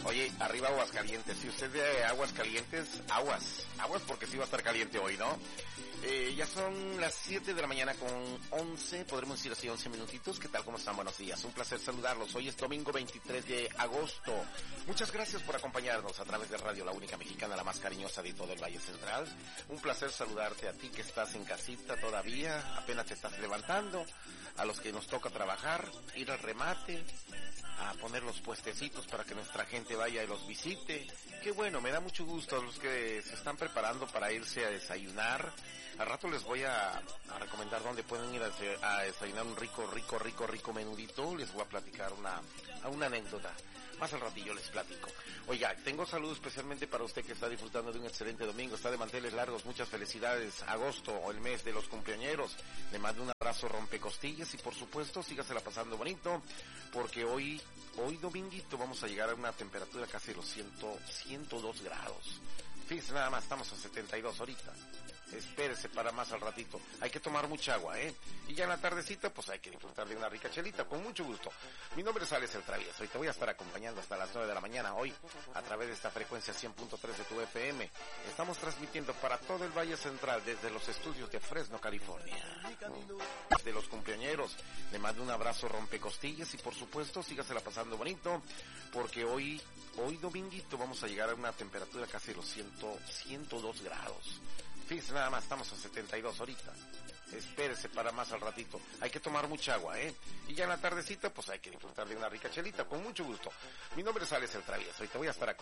Oye, arriba Aguascalientes. Si usted de Aguascalientes, aguas porque sí va a estar caliente hoy, ¿no? Ya son las 7 de la mañana con 11, podremos decir así 11 minutitos. ¿Qué tal? ¿Cómo están? Buenos días. Un placer saludarlos. Hoy es domingo 23 de agosto. Muchas gracias por acompañarnos a través de Radio La Única Mexicana, la más cariñosa de todo el Valle Central. Un placer saludarte a ti que estás en casita todavía, apenas te estás levantando, a los que nos toca trabajar, ir al remate, a poner los puestecitos para que nuestra gente vaya y los visite. Qué bueno, me da mucho gusto a los que se están preparando para irse a desayunar. Al rato les voy a recomendar dónde pueden ir a desayunar un rico menudito. Les voy a platicar una anécdota. Más al ratillo les platico. Oiga, tengo saludos especialmente para usted que está disfrutando de un excelente domingo, está de manteles largos, muchas felicidades. Agosto, el mes de los cumpleañeros. Le mando un abrazo rompecostillas y por supuesto sígasela pasando bonito, porque hoy dominguito vamos a llegar a una temperatura casi de los 102 grados. Fíjense nada más, estamos a 72 ahorita. Espérese para más al ratito. Hay que tomar mucha agua, ¿eh? Y ya en la tardecita, pues hay que disfrutar de una rica chelita, con mucho gusto. Mi nombre es Alex el Travieso y te voy a estar acompañando hasta las 9 de la mañana hoy, a través de esta frecuencia 100.3 de tu FM. Estamos transmitiendo para todo el Valle Central, desde los estudios de Fresno, California. Desde los cumpleañeros, le mando un abrazo rompecostillas y por supuesto, sígasela pasando bonito, porque hoy dominguito vamos a llegar a una temperatura casi de los 102 grados. Fíjense nada más, estamos a 72 ahorita. Espérese para más al ratito. Hay que tomar mucha agua, ¿eh? Y ya en la tardecita, pues hay que disfrutar de una rica chelita, con mucho gusto. Mi nombre es Alex el Travieso y te voy a estar acompañando